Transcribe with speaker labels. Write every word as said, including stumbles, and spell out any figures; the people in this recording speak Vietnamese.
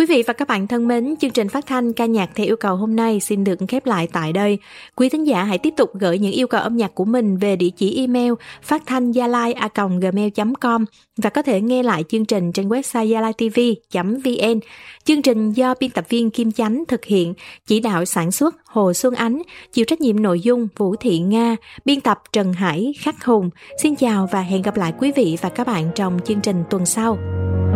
Speaker 1: Quý vị và các bạn thân mến, chương trình phát thanh ca nhạc theo yêu cầu hôm nay xin được khép lại tại đây. Quý thính giả hãy tiếp tục gửi những yêu cầu âm nhạc của mình về địa chỉ email phát thanh gia lai a còng gmail chấm com và có thể nghe lại chương trình trên website gia lai ti vi chấm vn. Chương trình do biên tập viên Kim Chánh thực hiện, chỉ đạo sản xuất Hồ Xuân Ánh, chịu trách nhiệm nội dung Vũ Thị Nga, biên tập Trần Hải, Khắc Hùng. Xin chào và hẹn gặp lại quý vị và các bạn trong chương trình tuần sau.